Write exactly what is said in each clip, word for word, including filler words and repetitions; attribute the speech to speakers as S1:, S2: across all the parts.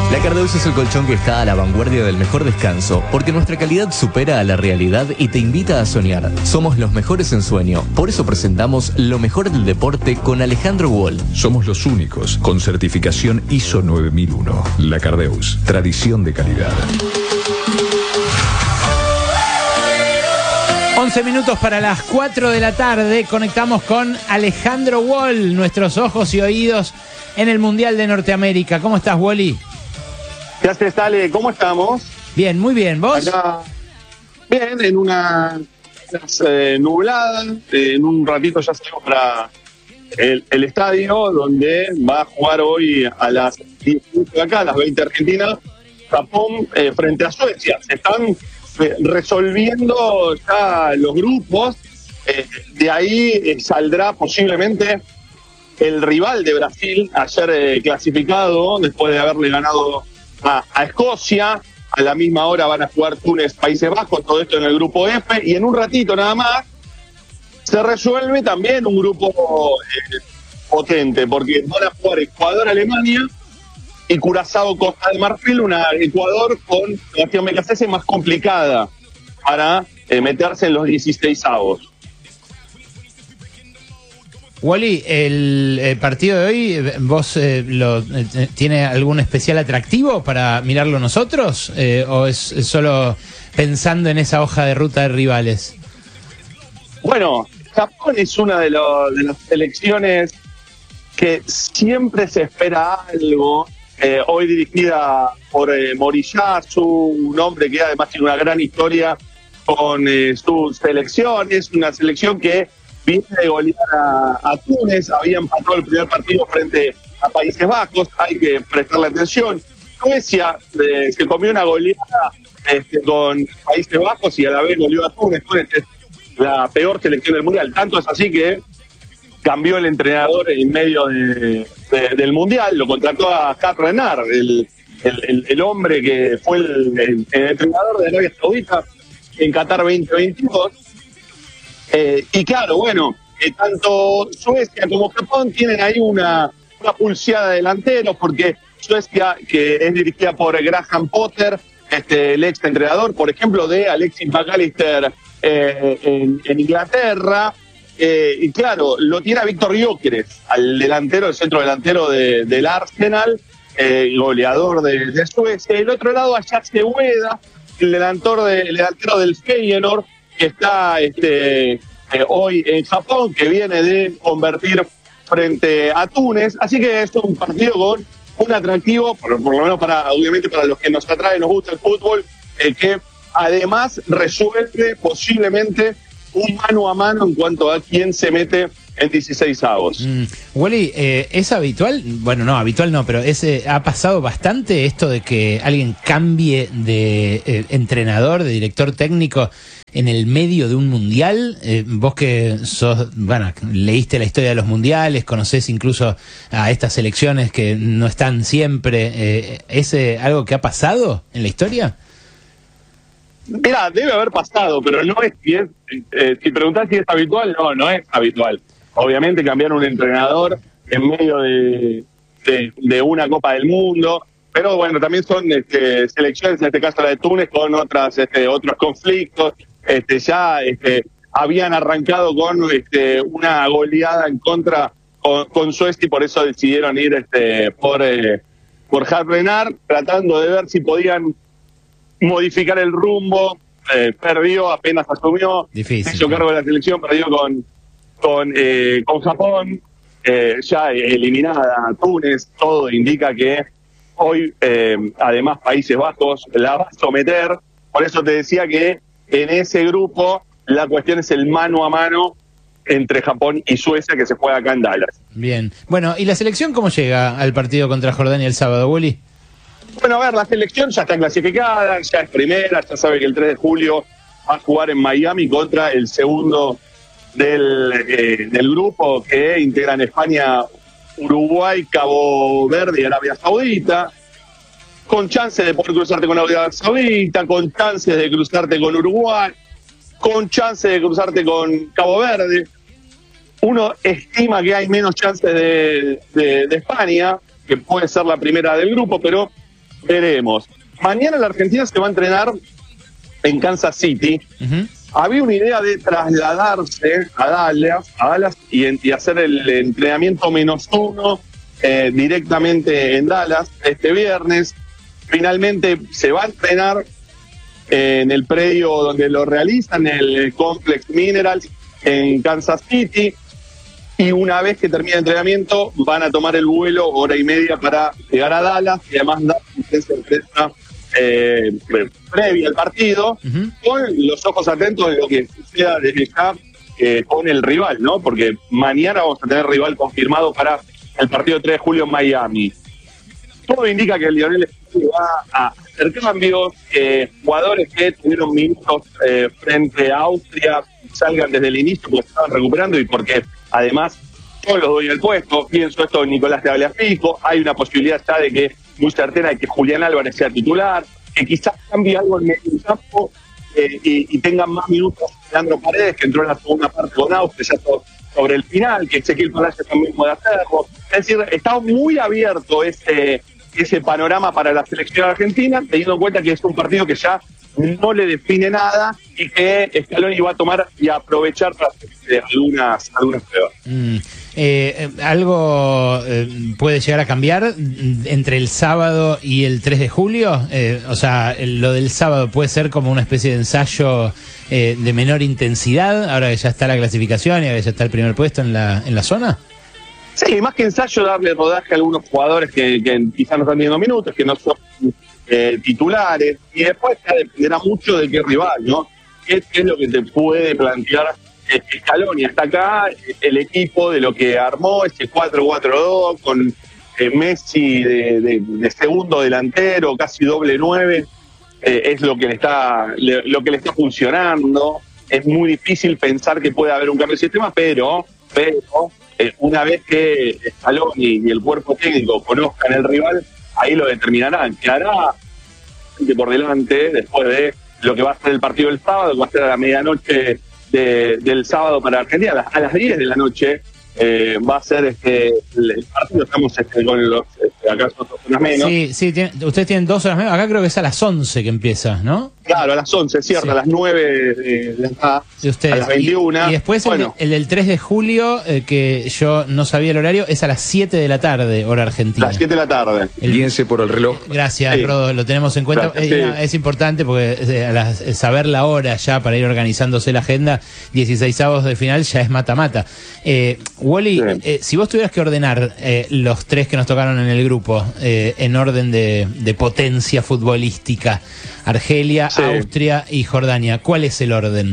S1: La Cardeus es el colchón que está a la vanguardia del mejor descanso, porque nuestra calidad supera a la realidad y te invita a soñar. Somos los mejores en sueño, por eso presentamos lo mejor del deporte con Alejandro Wall.
S2: Somos los únicos con certificación I S O nueve mil uno. La Cardeus, tradición de calidad.
S3: once minutos para las cuatro de la tarde, conectamos con Alejandro Wall, nuestros ojos y oídos en el Mundial de Norteamérica. ¿Cómo estás, Wally?
S4: ¿Qué haces, Ale? ¿Cómo estamos?
S3: Bien, muy bien. ¿Vos?
S4: Acá, bien, en una eh, nublada. Eh, en un ratito ya salimos para el, el estadio, donde va a jugar hoy a las diez de acá, a las veinte Argentina, Japón eh, frente a Suecia. Se están eh, resolviendo ya los grupos. Eh, de ahí eh, saldrá posiblemente el rival de Brasil, ayer eh, clasificado, después de haberle ganado A, a Escocia. A la misma hora van a jugar Túnez, Países Bajos, todo esto en el grupo F, y en un ratito nada más se resuelve también un grupo eh, potente, porque van a jugar Ecuador, Alemania y Curazao, Costa de Marfil, una Ecuador con Sebastián Becasese más complicada para eh, meterse en los dieciseisavos.
S3: Wally, el, el partido de hoy, ¿vos eh, lo, eh, tiene algún especial atractivo para mirarlo nosotros? Eh, ¿O es, es solo pensando en esa hoja de ruta de rivales?
S4: Bueno, Japón es una de, lo, de las selecciones que siempre se espera algo. Eh, hoy dirigida por eh, Moriyasu, un hombre que además tiene una gran historia con eh, sus selecciones, una selección que viene de golear a, a Túnez, había empatado el primer partido frente a Países Bajos, hay que prestarle atención. Suecia eh, se comió una goleada este, con Países Bajos y a la vez goleó a Túnez. Túnez es la peor selección del Mundial, tanto es así que cambió el entrenador en medio de, de, del Mundial, lo contrató a Kat Renard, el, el, el, el hombre que fue el, el, el entrenador de Arabia Saudita en Qatar veinte veintidós. Eh, y claro, bueno, eh, tanto Suecia como Japón tienen ahí una, una pulseada de delanteros, porque Suecia, que es dirigida por Graham Potter, este, el ex entrenador, por ejemplo, de Alexis McAllister eh, en, en Inglaterra, eh, y claro, lo tiene a Víctor Gyökeres, al delantero, el centro delantero de, del Arsenal, eh, goleador de, de Suecia. Y el otro lado a Jack Ueda, el delantero, de, el delantero del Feyenoord, que está este, eh, hoy en Japón, que viene de convertir frente a Túnez. Así que es un partido con un atractivo, por, por lo menos para, obviamente, para los que nos atrae, nos gusta el fútbol, eh, que además resuelve posiblemente un mano a mano en cuanto a quién se mete en dieciseisavos.
S3: Mm. Wally, eh, ¿es habitual? Bueno, no, habitual no, pero ese, ¿ha pasado bastante esto de que alguien cambie de eh, entrenador, de director técnico en el medio de un mundial? Eh, vos que sos, bueno, leíste la historia de los mundiales, conocés incluso a estas selecciones que no están siempre, eh, ¿es eh, algo que ha pasado en la historia?
S4: Mira, debe haber pasado, pero no es, si, es, eh, si preguntás si es habitual, no, no es habitual. Obviamente cambiar un entrenador en medio de, de, de una Copa del Mundo, pero bueno, también son este, selecciones, en este caso la de Túnez, con otras este, otros conflictos. Este, ya este, habían arrancado con este, una goleada en contra con, con Suecia, y por eso decidieron ir este, por, eh, por Kat Renard, tratando de ver si podían modificar el rumbo. Eh, perdió, apenas asumió,
S3: Difícil,
S4: hizo cargo de la selección, perdió con, con, eh, con Japón, eh, ya eliminada Túnez. Todo indica que hoy, eh, además, Países Bajos la va a someter. Por eso te decía que en ese grupo la cuestión es el mano a mano entre Japón y Suecia, que se juega acá en Dallas.
S3: Bien. Bueno, ¿y la selección cómo llega al partido contra Jordania el sábado, Wally?
S4: Bueno, a ver, la selección ya está clasificada, ya es primera, ya sabe que el tres de julio va a jugar en Miami contra el segundo del, eh, del grupo, que integran España, Uruguay, Cabo Verde y Arabia Saudita, con chances de poder cruzarte con Arabia Saudita, con chances de cruzarte con Uruguay, con chances de cruzarte con Cabo Verde. Uno estima que hay menos chances de, de, de España, que puede ser la primera del grupo, pero veremos. Mañana la Argentina se va a entrenar en Kansas City. Uh-huh. Había una idea de trasladarse a Dallas, a Dallas y, en, y hacer el entrenamiento menos uno eh, directamente en Dallas este viernes. Finalmente se va a entrenar eh, en el predio donde lo realizan, el Complex Minerals en Kansas City. Y una vez que termine el entrenamiento van a tomar el vuelo hora y media para llegar a Dallas y además dar una sorpresa Eh, previa al partido, uh-huh. con los ojos atentos de lo que suceda desde ya eh, con el rival, ¿no? Porque mañana vamos a tener rival confirmado para el partido tres de julio en Miami. Todo indica que el Lionel Messi va a hacer cambios, eh, jugadores que tuvieron minutos eh, frente a Austria salgan desde el inicio porque se estaban recuperando y porque además todos los dueños del puesto, pienso esto en Nicolás Tagliafico, hay una posibilidad ya de que muy certera de que Julián Álvarez sea titular, que quizás cambie algo en el campo eh, y, y tengan más minutos Leandro Paredes, que entró en la segunda parte con Austria, ya todo, sobre el final, que Ezequiel Palacios también puede hacerlo. Es decir, está muy abierto ese, ese panorama para la selección argentina, teniendo en cuenta que es un partido que ya no le define nada y que Scaloni va a tomar y aprovechar para hacer algunas, algunas pruebas.
S3: Mm. Eh, ¿Algo eh, puede llegar a cambiar entre el sábado y el tres de julio? Eh, o sea, lo del sábado puede ser como una especie de ensayo eh, de menor intensidad, ahora que ya está la clasificación y ahora que ya está el primer puesto en la, en la zona.
S4: Sí, más que ensayo, darle rodaje a algunos jugadores que, que quizás no están teniendo minutos, que no son eh, titulares, y después ya dependerá mucho de qué rival, ¿no? ¿Qué, qué es lo que te puede plantear Scaloni? Hasta acá el equipo de lo que armó ese cuatro cuatro dos con eh, Messi de, de, de segundo delantero, casi doble nueve, eh, es lo que le está le, lo que le está funcionando. Es muy difícil pensar que puede haber un cambio de sistema, pero pero eh, una vez que Scaloni y el cuerpo técnico conozcan el rival, ahí lo determinarán. Quedará por delante después de lo que va a ser el partido del sábado, que va a ser a la medianoche De, del sábado para Argentina, a las, a las diez de la noche eh, va a ser este el, el partido. Estamos este, con los este, acá son dos horas menos.
S3: Sí, sí, tiene, ustedes tienen dos horas menos. Acá creo que es a las once que empieza, ¿no?
S4: Claro, a las once, cierto, sí. A las nueve de, de acá,
S3: de ustedes.
S4: A las veintiuna.
S3: Y, y después
S4: bueno.
S3: el, el del tres de julio, eh, que yo no sabía el horario, es a las siete de la tarde, hora argentina.
S4: A las siete de la tarde.
S2: El Guíense por el reloj.
S3: Gracias,
S4: sí.
S3: Rodo, lo tenemos en cuenta.
S4: Gracias,
S3: eh,
S4: sí.
S3: no, es importante porque eh, a las, eh, saber la hora ya para ir organizándose la agenda, dieciseisavos de final ya es mata-mata. Eh, Wally, sí. eh, si vos tuvieras que ordenar eh, los tres que nos tocaron en el grupo eh, en orden de, de potencia futbolística, Argelia, sí. Austria y Jordania, ¿cuál es el orden?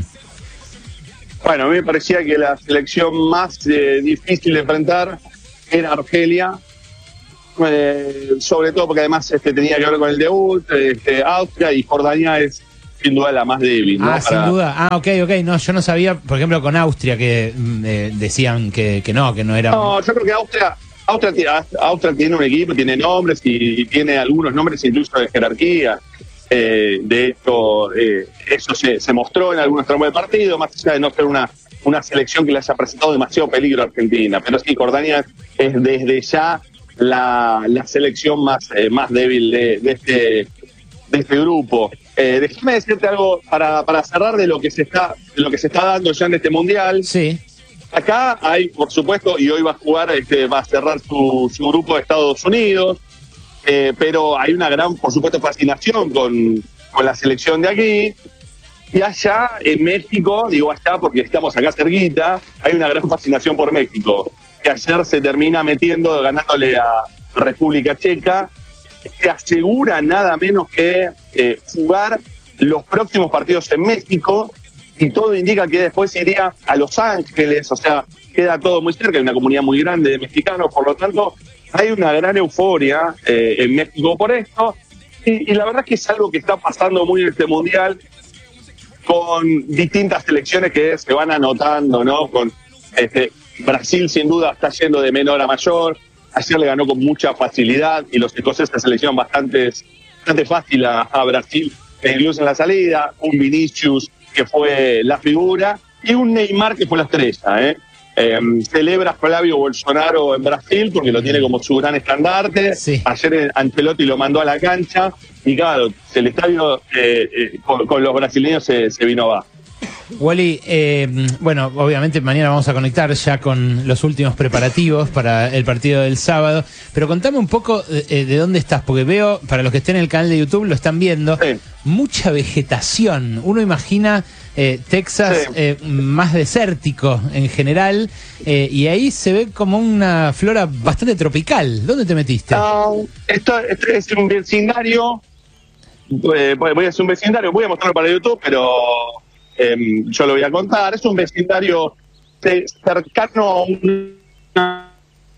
S4: Bueno, a mí me parecía que la selección más eh, difícil de enfrentar era Argelia, eh, sobre todo porque además este, tenía que ver con el debut, este, Austria, y Jordania es sin duda la más débil, ¿no?
S3: Ah,
S4: Para...
S3: sin duda. Ah, ok, ok. No, yo no sabía, por ejemplo, con Austria, que eh, decían que, que no, que no era...
S4: No, yo creo que Austria... Austria, Austria tiene un equipo, tiene nombres y, y tiene algunos nombres incluso de jerarquía. Eh, de hecho, eh, eso se, se mostró en algunos tramos de partido, más allá de no ser una, una selección que le haya presentado demasiado peligro a Argentina. Pero sí, Jordania es desde ya la, la selección más, eh, más débil de, de, este, de este grupo. Eh, déjame decirte algo para, para cerrar de lo que se está, de lo que se está dando ya en este mundial.
S3: Sí.
S4: Acá hay, por supuesto, y hoy va a jugar, este, va a cerrar su, su grupo de Estados Unidos, eh, pero hay una gran, por supuesto, fascinación con, con la selección de aquí. Y allá en México, digo allá porque estamos acá cerquita, hay una gran fascinación por México, que ayer se termina metiendo, ganándole a República Checa, que asegura nada menos que eh, jugar los próximos partidos en México. Y todo indica que después iría a Los Ángeles, o sea, queda todo muy cerca, hay una comunidad muy grande de mexicanos, por lo tanto, hay una gran euforia eh, en México por esto, y, y la verdad es que es algo que está pasando muy en este Mundial, con distintas selecciones que se van anotando, ¿no? Con este, Brasil sin duda está yendo de menor a mayor, ayer le ganó con mucha facilidad, y los escoceses se le hicieron bastante, bastante fácil a, a Brasil, incluso en la salida, un Vinicius que fue la figura, y un Neymar que fue la estrella, ¿eh? eh, celebra Flavio Bolsonaro en Brasil porque lo tiene como su gran estandarte.
S3: Sí.
S4: Ayer Ancelotti lo mandó a la cancha y claro, el estadio eh, eh, con, con los brasileños se, se vino abajo.
S3: Wally, eh, bueno, obviamente mañana vamos a conectar ya con los últimos preparativos para el partido del sábado, pero contame un poco de, de dónde estás, porque veo, para los que estén en el canal de YouTube lo están viendo,
S4: Sí.
S3: mucha vegetación. Uno imagina eh, Texas
S4: Sí.
S3: eh, más desértico en general, eh, y ahí se ve como una flora bastante tropical. ¿Dónde te metiste?
S4: Ah, esto, esto es un vecindario, eh, voy a hacer un vecindario, voy a mostrarlo para YouTube, pero eh, yo lo voy a contar. Es un vecindario de- cercano a una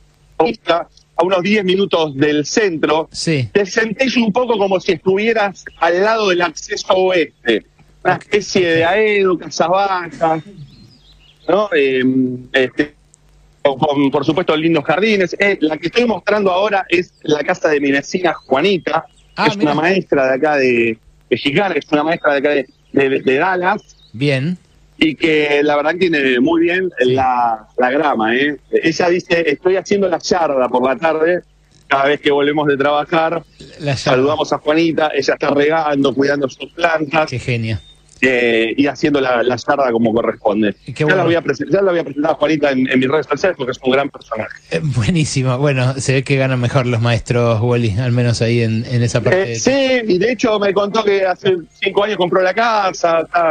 S4: a unos diez minutos del centro.
S3: Sí.
S4: Te sentís un poco como si estuvieras al lado del acceso oeste, una especie de Aedo, Casas Bajas, ¿no? Eh, este, con, con, por supuesto, lindos jardines. Eh, la que estoy mostrando ahora es la casa de mi vecina Juanita,
S3: Ah,
S4: que es
S3: mira.
S4: una maestra de acá de mexicana, es una maestra de acá de, de, de Dallas,
S3: Bien.
S4: y que la verdad tiene muy bien la, la grama. ¿eh? Ella dice, estoy haciendo la yarda por la tarde, cada vez que volvemos de trabajar,
S3: La
S4: saludamos a Juanita, ella está regando, cuidando sus plantas,
S3: Qué genia.
S4: eh, y haciendo la, la yarda como corresponde.
S3: Qué
S4: ya,
S3: bueno.
S4: la voy a presen- ya la voy a presentar a Juanita en, en mis redes sociales porque es un gran personaje.
S3: Eh, buenísimo. Bueno, se ve que ganan mejor los maestros, Wally, al menos ahí en, en esa parte.
S4: Eh, sí, y de hecho me contó que hace cinco años compró la casa. Está,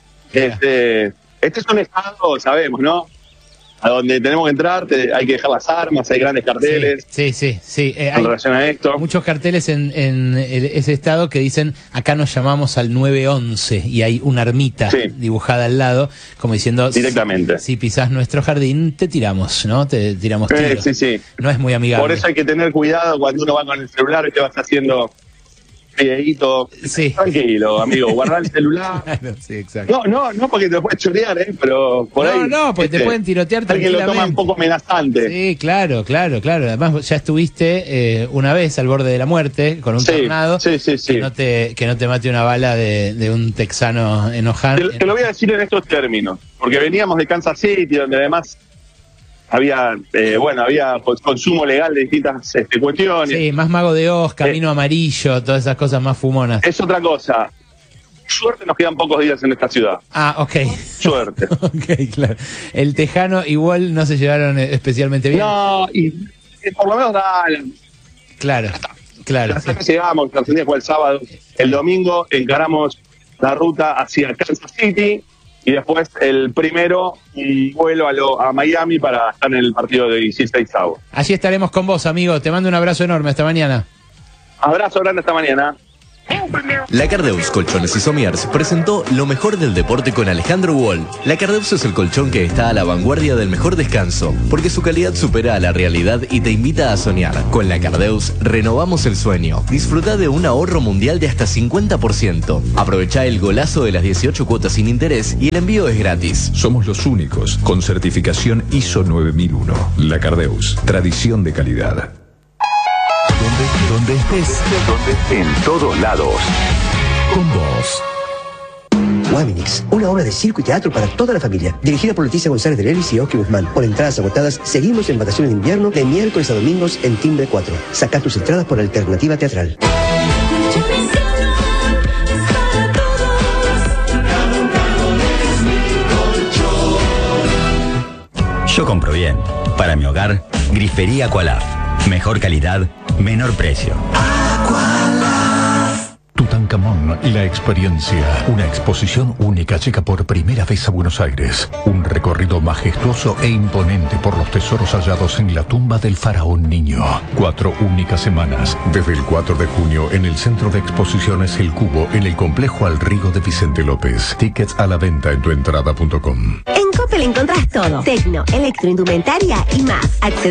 S4: este, este es un estado, sabemos, ¿no? A donde tenemos que entrar, te- hay que dejar las armas, hay grandes carteles
S3: Sí, sí, sí. Eh,
S4: en
S3: hay
S4: relación a esto.
S3: muchos carteles en, en el- ese estado que dicen, acá nos llamamos al nueve once, y hay una armita
S4: Sí.
S3: dibujada al lado, como diciendo,
S4: Directamente.
S3: Si, si pisás nuestro jardín, te tiramos, ¿no? Te tiramos
S4: Eh,
S3: tiros.
S4: sí, sí.
S3: No es muy amigable.
S4: Por eso hay que tener cuidado cuando uno va con el celular y te vas haciendo videíto.
S3: Sí.
S4: Tranquilo, amigo, guardar el celular.
S3: Claro, sí, exacto.
S4: No, no, no porque te puedes chorear, ¿eh? Pero por
S3: No,
S4: ahí.
S3: no, porque te
S4: este,
S3: pueden tirotear
S4: alguien lo toma
S3: tranquilamente.
S4: un poco amenazante.
S3: Sí, claro, claro, claro. Además, ya estuviste eh, una vez al borde de la muerte con un
S4: Sí,
S3: tornado.
S4: sí, sí, sí.
S3: Que no te, que no te mate una bala de, de un texano enojado.
S4: Te, te lo voy a decir en estos términos, porque veníamos de Kansas City, donde además había, eh, bueno, había pues, consumo legal de distintas este, cuestiones.
S3: Sí, más Mago de Oz, Camino Amarillo, todas esas cosas más fumonas.
S4: Es otra cosa. Suerte, nos quedan pocos días en esta ciudad.
S3: Ah, ok.
S4: Suerte.
S3: Ok, claro. El tejano igual no se llevaron eh, especialmente bien.
S4: No, y eh, por lo menos dale.
S3: Claro, claro.
S4: Hasta que llegamos, Argentina fue el sábado. El domingo encaramos la ruta hacia Kansas City y después el primero un vuelo a, lo, a Miami para estar en el partido de dieciséis avos.
S3: Allí estaremos con vos, amigo. Te mando un abrazo enorme. Hasta mañana.
S4: Abrazo grande esta mañana.
S1: La Cardeus Colchones y Somiers presentó lo mejor del deporte con Alejandro Wall. La Cardeus es el colchón que está a la vanguardia del mejor descanso, porque su calidad supera a la realidad y te invita a soñar. Con la Cardeus renovamos el sueño. Disfruta de un ahorro mundial de hasta cincuenta por ciento. Aprovecha el golazo de las dieciocho cuotas sin interés y el envío es gratis.
S2: Somos los únicos con certificación I S O nueve mil uno. La Cardeus, tradición de calidad.
S5: Donde, donde estés, donde, en todos lados. Con vos.
S6: Guaminix, una obra de circo y teatro para toda la familia. Dirigida por Leticia González de Lelis y Oki Guzmán. Por entradas agotadas, seguimos en vacaciones de invierno de miércoles a domingos en Timbre cuatro. Saca tus entradas por Alternativa Teatral.
S7: Yo compro bien. Para mi hogar, Grifería Aqualaf. Mejor calidad, menor precio.
S5: Tutankamón, la experiencia. Una exposición única llega por primera vez a Buenos Aires. Un recorrido majestuoso e imponente por los tesoros hallados en la tumba del faraón niño. Cuatro únicas semanas. Desde el cuatro de junio en el Centro de Exposiciones El Cubo, en el Complejo Al Río de Vicente López. Tickets a la venta en tuentrada punto com.
S8: En Coppel encontrás todo. Tecno, electroindumentaria y más. Accede